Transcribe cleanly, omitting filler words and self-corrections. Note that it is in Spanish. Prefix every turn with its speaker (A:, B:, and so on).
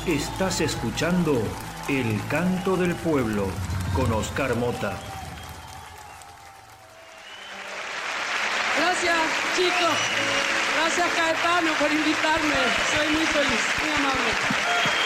A: Estás escuchando El Canto del Pueblo con Oscar Mota.
B: Gracias, chicos. Gracias, Caetano, por invitarme. Soy muy feliz, muy amable.